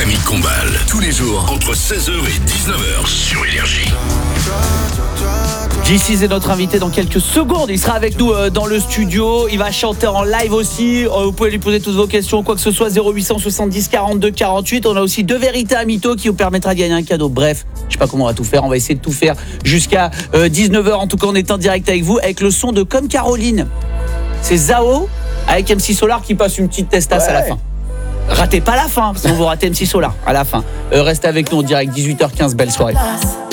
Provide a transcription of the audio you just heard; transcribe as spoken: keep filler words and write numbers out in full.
Camille Combal, tous les jours, entre seize heures et dix-neuf heures sur Énergie. J six est notre invité dans quelques secondes. Il sera avec nous dans le studio. Il va chanter en live aussi. Vous pouvez lui poser toutes vos questions, quoi que ce soit. Zéro huit cent soixante-dix quarante-deux quarante-huit. On a aussi deux vérités à mytho qui vous permettra de gagner un cadeau. Bref, je sais pas comment on va tout faire. On va essayer de tout faire jusqu'à dix-neuf heures. En tout cas, on est en direct avec vous avec le son de Comme Caroline. C'est Zao avec M C Solar qui passe une petite testasse ouais. à la fin. Ratez pas la fin, sinon vous ratez M C Solar à la fin. Euh, restez avec nous en direct, dix-huit heures quinze, belle soirée.